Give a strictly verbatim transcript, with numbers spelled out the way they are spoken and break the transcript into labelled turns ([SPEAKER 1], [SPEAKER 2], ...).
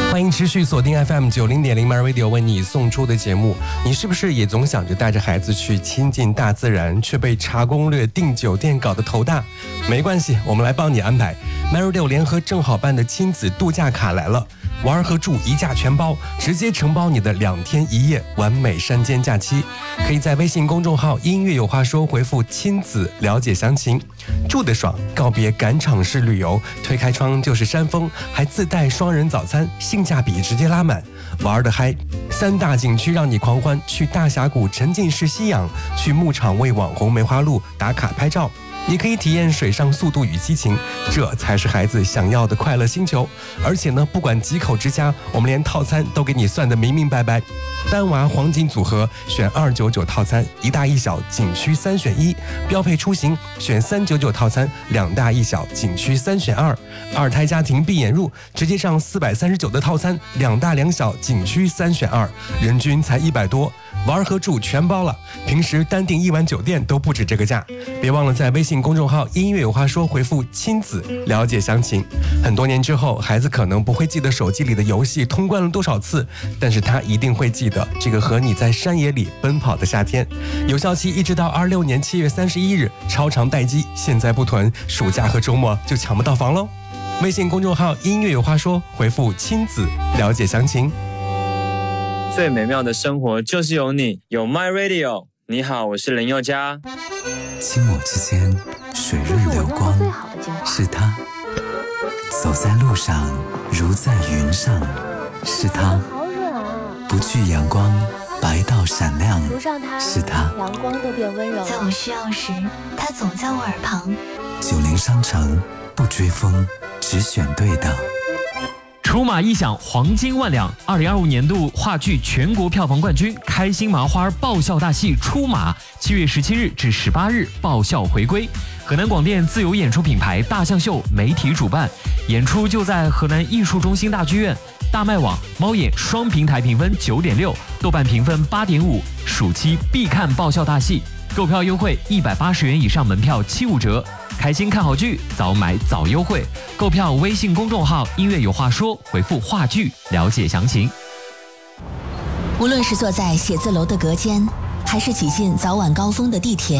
[SPEAKER 1] 欢迎持续锁定 F M 九零点零 My Radio 为你送出的节目。你是不是也总想着带着孩子去亲近大自然，却被查攻略、订酒店搞得头大？没关系，我们来帮你安排。My Radio 联合正好办的亲子度假卡来了，玩和住一价全包，直接承包你的两天一夜完美山间假期。可以在微信公众号音乐有话说回复亲子了解详情。住得爽，告别赶场式旅游，推开窗就是山峰，还自带双人早餐，性价比直接拉满。玩得嗨，三大景区让你狂欢，去大峡谷沉浸式吸氧，去牧场为网红梅花鹿打卡拍照，也可以体验水上速度与激情，这才是孩子想要的快乐星球。而且呢，不管几口之家，我们连套餐都给你算得明明白白。单娃黄金组合选二九九套餐，一大一小景区三选一；标配出行选三九九套餐，两大一小景区三选二；二胎家庭闭眼入直接上四百三十九的套餐，两大两小景区三选二，人均才一百多。玩和住全包了，平时单订一晚酒店都不止这个价。别忘了在微信公众号音乐有话说回复亲子了解详情。很多年之后，孩子可能不会记得手机里的游戏通关了多少次，但是他一定会记得这个和你在山野里奔跑的夏天。有效期一直到二六年七月三十一日，超长待机，现在不囤，暑假和周末就抢不到房喽。微信公众号音乐有话说回复亲子了解详情。
[SPEAKER 2] 最美妙的生活就是有你，有 My Radio。你好，我是林宥嘉。
[SPEAKER 3] 清末之间，水润流光，是他；走在路上，如在云上，是他；不惧阳光，白到闪亮，是他；
[SPEAKER 4] 阳光都变温柔。
[SPEAKER 5] 在我需要时，他总在我耳旁。
[SPEAKER 3] 九零商城，不追风，只选对的。
[SPEAKER 6] 出马一响，黄金万两。二零二五年度话剧全国票房冠军《开心麻花》爆笑大戏出马，七月十七日至十八日爆笑回归。河南广电自有演出品牌大象秀媒体主办，演出就在河南艺术中心大剧院。大麦网、猫眼双平台评分九点六，豆瓣评分八点五，暑期必看爆笑大戏。购票优惠一百八十元以上门票七五折。开心看好剧，早买早优惠。购票微信公众号音乐有话说，回复话剧了解详情。
[SPEAKER 7] 无论是坐在写字楼的隔间，还是挤进早晚高峰的地铁，